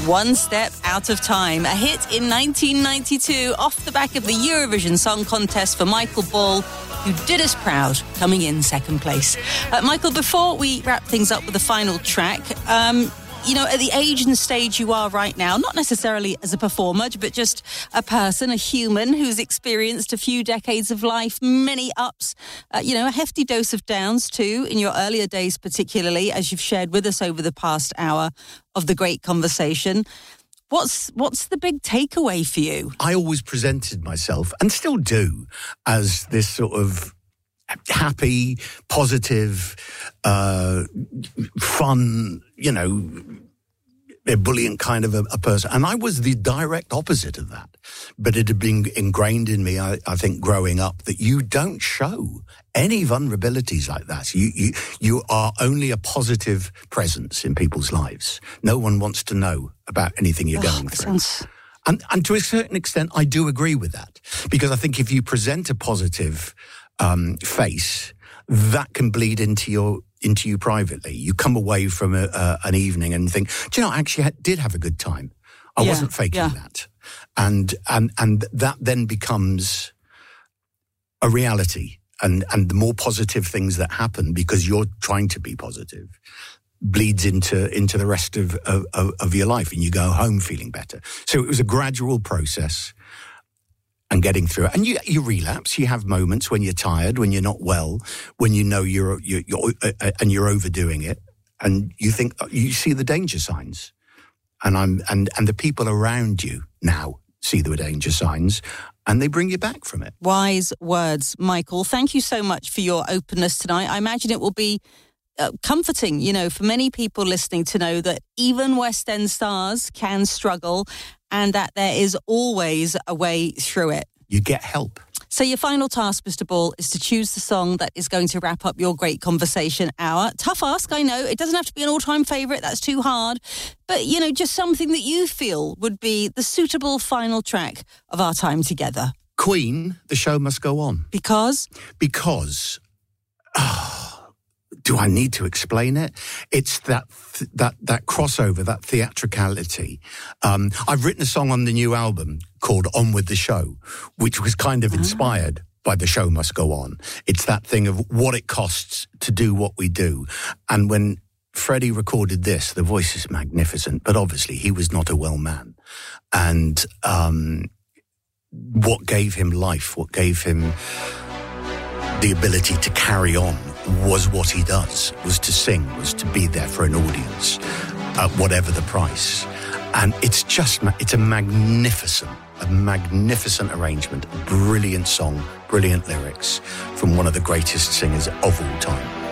One Step Out of Time, a hit in 1992 off the back of the Eurovision Song Contest for Michael Ball, who did us proud, coming in second place. Michael, before we wrap things up with the final track, at the age and stage you are right now, not necessarily as a performer, but just a person, a human who's experienced a few decades of life, many ups, a hefty dose of downs too, in your earlier days particularly, as you've shared with us over the past hour of the great conversation. What's the big takeaway for you? I always presented myself, and still do, as this sort of happy, positive, fun, ebullient kind of a person. And I was the direct opposite of that. But it had been ingrained in me, I think, growing up, that you don't show any vulnerabilities like that. You are only a positive presence in people's lives. No one wants to know about anything you're going through. And to a certain extent, I do agree with that. Because I think if you present a positive face, that can bleed into you privately. You come away from an evening and think, do you know, I actually did have a good time. I wasn't faking that. And that then becomes a reality. And the more positive things that happen, because you're trying to be positive, bleeds into the rest of your life, and you go home feeling better. So it was a gradual process. And getting through it, and you relapse. You have moments when you're tired, when you're not well, when you know you're overdoing it, and you think you see the danger signs, and the people around you now see the danger signs, and they bring you back from it. Wise words, Michael. Thank you so much for your openness tonight. I imagine it will be comforting, for many people listening to know that even West End stars can struggle, and that there is always a way through it. You get help. So your final task, Mr. Ball, is to choose the song that is going to wrap up your great conversation hour. Tough ask, I know. It doesn't have to be an all-time favourite. That's too hard. But, just something that you feel would be the suitable final track of our time together. Queen, The Show Must Go On. Because? Because... do I need to explain it? It's that crossover, that theatricality. I've written a song on the new album called On With The Show, which was kind of inspired by The Show Must Go On. It's that thing of what it costs to do what we do. And when Freddie recorded this, the voice is magnificent, but obviously he was not a well man. And what gave him life, what gave him the ability to carry on, was what he does, was to sing, was to be there for an audience, at whatever the price. And it's a magnificent arrangement, a brilliant song, brilliant lyrics from one of the greatest singers of all time.